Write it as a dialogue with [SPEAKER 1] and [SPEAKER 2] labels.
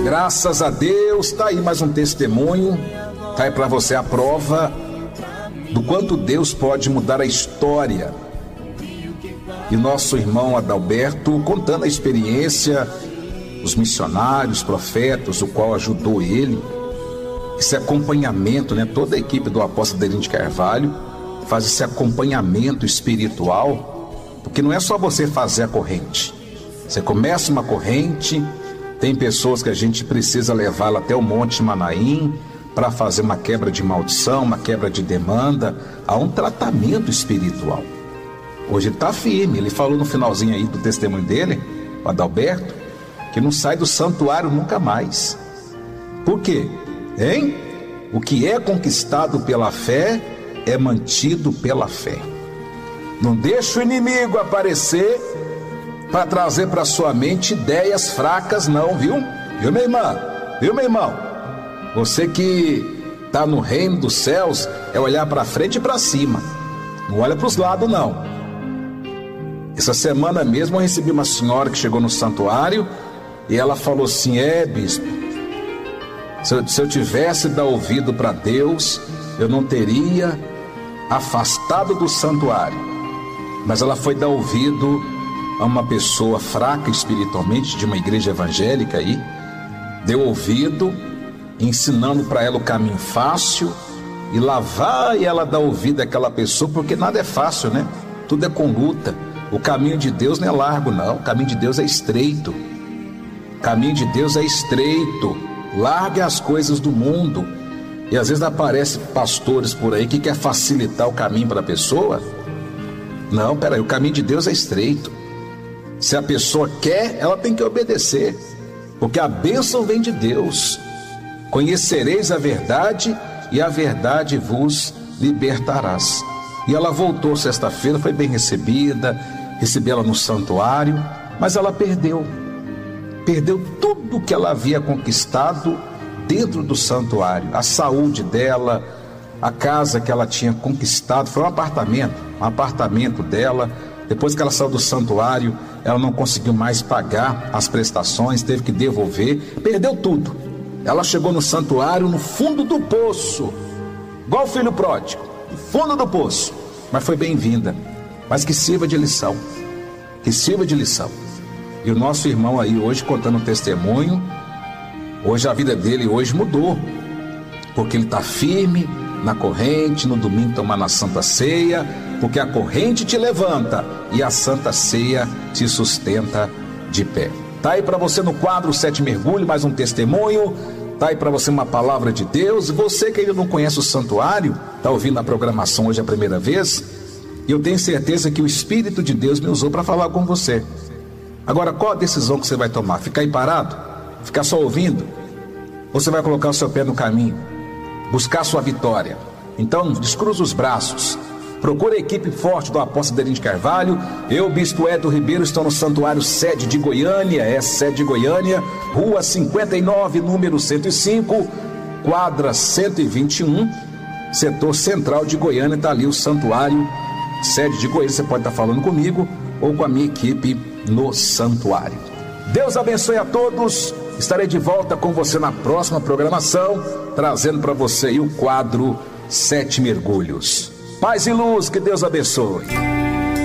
[SPEAKER 1] Graças a Deus, tá aí mais um testemunho, tá aí para você a prova do quanto Deus pode mudar a história. E nosso irmão Adalberto contando a experiência, os missionários, profetas, o qual ajudou ele, esse acompanhamento, né? Toda a equipe do apóstolo Adelino de Carvalho faz esse acompanhamento espiritual, porque não é só você fazer a corrente. Você começa uma corrente, tem pessoas que a gente precisa levá-la até o Monte Manaim para fazer uma quebra de maldição, uma quebra de demanda. Há um tratamento espiritual. Hoje ele está firme, ele falou no finalzinho aí do testemunho dele, o Adalberto, que não sai do santuário nunca mais. Por quê? Hein? O que é conquistado pela fé é mantido pela fé. Não deixa o inimigo aparecer para trazer para sua mente ideias fracas não, viu? Viu, minha irmã? Viu, meu irmão? Você que está no reino dos céus é olhar para frente e para cima. Não olha para os lados, não. Essa semana mesmo eu recebi uma senhora que chegou no santuário e ela falou assim: bispo, se eu tivesse dado ouvido para Deus, eu não teria afastado do santuário. Mas ela foi dar ouvido a uma pessoa fraca espiritualmente de uma igreja evangélica aí, deu ouvido, ensinando para ela o caminho fácil, e lá vai ela dar ouvido àquela pessoa, porque nada é fácil, né? Tudo é com luta. O caminho de Deus não é largo, não. O caminho de Deus é estreito. O caminho de Deus é estreito. Largue as coisas do mundo. E às vezes aparecem pastores por aí que quer facilitar o caminho para a pessoa. Não, peraí, o caminho de Deus é estreito. Se a pessoa quer, ela tem que obedecer, porque a bênção vem de Deus. Conhecereis a verdade e a verdade vos libertarás. E ela voltou sexta-feira, foi bem recebida, recebi ela no santuário, mas ela perdeu tudo que ela havia conquistado dentro do santuário. A saúde dela, a casa que ela tinha conquistado, foi um apartamento dela. Depois que ela saiu do santuário, ela não conseguiu mais pagar as prestações, teve que devolver, perdeu tudo. Ela chegou no santuário no fundo do poço, igual o filho pródigo, no fundo do poço, mas foi bem-vinda. Mas que sirva de lição, que sirva de lição. E o nosso irmão aí hoje contando um testemunho, hoje a vida dele hoje mudou, porque ele está firme na corrente, no domingo tomar na Santa Ceia, porque a corrente te levanta e a Santa Ceia te sustenta de pé. Tá aí para você no quadro 7 Mergulho, mais um testemunho. Tá aí para você uma palavra de Deus. Você que ainda não conhece o santuário, tá ouvindo a programação hoje a primeira vez, e eu tenho certeza que o Espírito de Deus me usou para falar com você. Agora, qual a decisão que você vai tomar? Ficar aí parado? Ficar só ouvindo? Ou você vai colocar o seu pé no caminho? Buscar a sua vitória? Então, descruza os braços. Procure a equipe forte do apóstolo Adelino de Carvalho. Eu, bispo Edo Ribeiro, estou no santuário sede de Goiânia, sede de Goiânia, rua 59, número 105, quadra 121, setor central de Goiânia. Está ali o santuário sede de Goiânia. Você pode estar falando comigo ou com a minha equipe no santuário. Deus abençoe a todos. Estarei de volta com você na próxima programação, trazendo para você aí o quadro 7 Mergulhos. Paz e luz, que Deus abençoe.